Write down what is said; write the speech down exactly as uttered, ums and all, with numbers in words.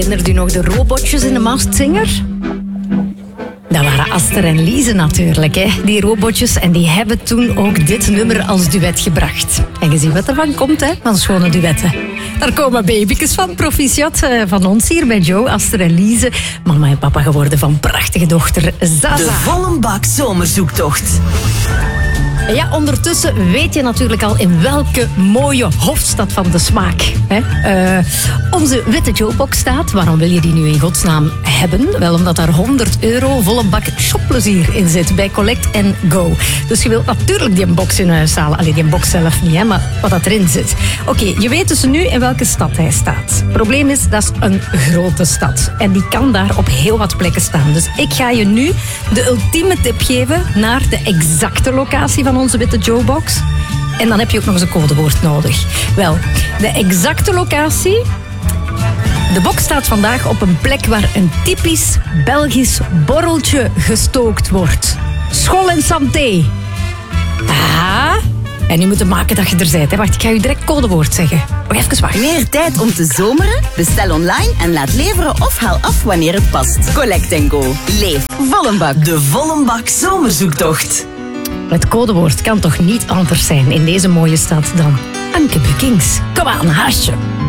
Herinnert u nog de robotjes in de Masked Singer? Dat waren Aster en Lise natuurlijk, hè? Die robotjes. En die hebben toen ook dit nummer als duet gebracht. En je ziet wat ervan komt, hè? Van schone duetten. Daar komen baby's van, proficiat uh, van ons hier bij Joe, Aster en Lise. Mama en papa geworden van prachtige dochter Zaza. De volle bak zomerzoektocht. Ja, ondertussen weet je natuurlijk al in welke mooie hoofdstad van de smaak hè? Uh, onze witte Joe-box staat. Waarom wil je die nu in godsnaam hebben? Wel, omdat daar honderd euro volle bak shopplezier in zit bij Collect and Go. Dus je wilt natuurlijk die box in huis halen. Allee, die box zelf niet, hè, maar wat dat erin zit. Oké, okay, je weet dus nu in welke stad hij staat. Het probleem is, dat is een grote stad. En die kan daar op heel wat plekken staan. Dus ik ga je nu de ultieme tip geven naar de exacte locatie van onze witte Joe-box. En dan heb je ook nog eens een codewoord nodig. Wel, de exacte locatie. De box staat vandaag op een plek waar een typisch Belgisch borreltje gestookt wordt. School en santé. Ah, en nu moet je maken dat je er bent. Hè. Wacht, ik ga je direct codewoord zeggen. Oh, even wachten. Meer tijd om te zomeren? Bestel online en laat leveren of haal af wanneer het past. Collect and Go. Leef volle bak. De volle bak zomerzoektocht. Het codewoord kan toch niet anders zijn in deze mooie stad dan Anke Bukings. Kom aan, haasje.